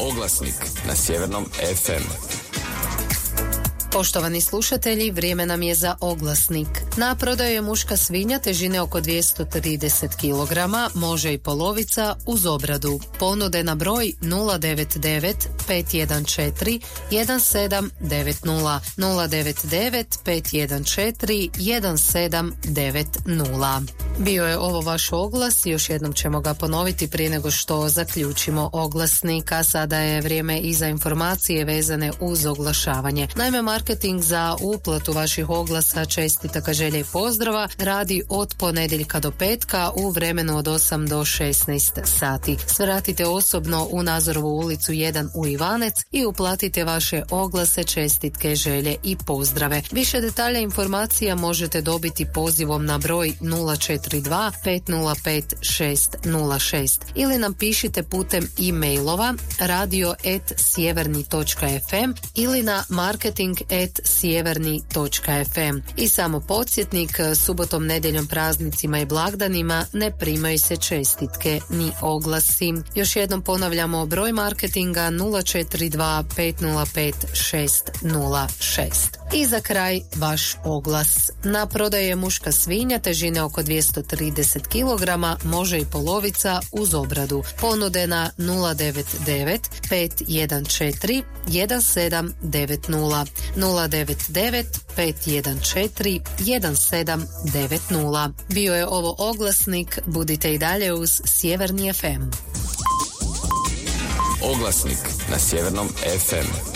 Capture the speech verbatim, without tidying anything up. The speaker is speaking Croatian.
Oglasnik na Sjevernom ef em. Poštovani slušatelji, vrijeme nam je za oglasnik. Na prodaju je muška svinja težine oko dvjesto trideset kilograma, može i polovica uz obradu. Ponude na broj nula devet devet pet jedan četiri jedan sedam devet nula nula devet devet pet jedan četiri jedan sedam devet nula. Bio je ovo vaš oglas, još jednom ćemo ga ponoviti prije nego što zaključimo oglasnik, a sada je vrijeme i za informacije vezane uz oglašavanje. Naime, marketing za uplatu vaših oglasa, čestitaka, želje i pozdrava radi od ponedjeljka do petka u vremenu od osam do šesnaest sati. Svratite osobno u Nazorovu ulicu jedan u Ivanec i uplatite vaše oglase, čestitke, želje i pozdrave. Više detalja i informacija možete dobiti pozivom na broj nula četiri dva pet nula pet šest nula šest ili nam pišite putem e-mailova radio at sjeverni točka ef em ili na marketing at sjeverni točka ef em. I samo podsjetnik, subotom, nedjeljom, praznicima i blagdanima ne primaju se čestitke ni oglasi. Još jednom ponavljamo broj marketinga nula četiri dva pet nula pet šest nula šest. I za kraj vaš oglas. Na prodaju je muška svinja težine oko dvjesto trideset kilograma, može i polovica uz obradu. Ponude na nula devet devet pet jedan četiri jedan sedam devet nula nula devet devet pet jedan četiri jedan sedam devet nula. Bio je ovo oglasnik, budite i dalje uz Sjeverni ef em. Oglasnik na Sjevernom ef em.